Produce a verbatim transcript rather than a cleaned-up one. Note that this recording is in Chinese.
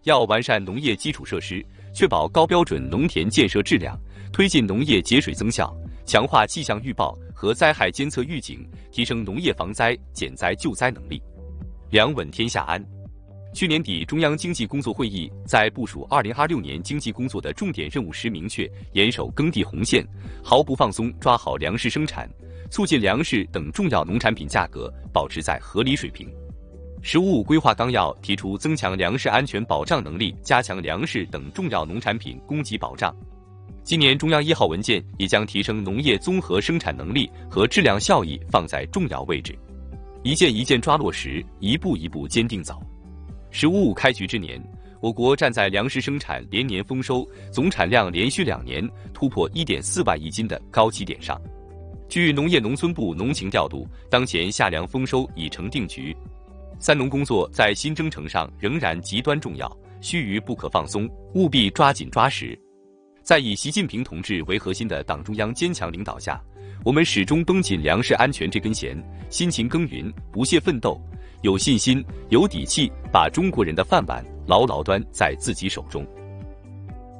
要完善农业基础设施，确保高标准农田建设质量，推进农业节水增效，强化气象预报和灾害监测预警，提升农业防灾减灾救灾能力。两稳天下安。去年底，中央经济工作会议在部署二零二六年经济工作的重点任务时明确，严守耕地红线，毫不放松抓好粮食生产，促进粮食等重要农产品价格保持在合理水平。“十五五”规划纲要提出增强粮食安全保障能力，加强粮食等重要农产品供给保障。今年中央一号文件也将提升农业综合生产能力和质量效益放在重要位置，一件一件抓落实，一步一步坚定走。“十五五”开局之年，我国站在粮食生产连年丰收、总产量连续两年突破 一点四万亿斤的高起点上。据农业农村部农情调度，当前夏粮丰收已成定局，三农工作在新征程上仍然极端重要，须臾不可放松，务必抓紧抓实。在以习近平同志为核心的党中央坚强领导下，我们始终绷紧粮食安全这根弦，辛勤耕耘，不懈奋斗，有信心、有底气，把中国人的饭碗牢牢端在自己手中。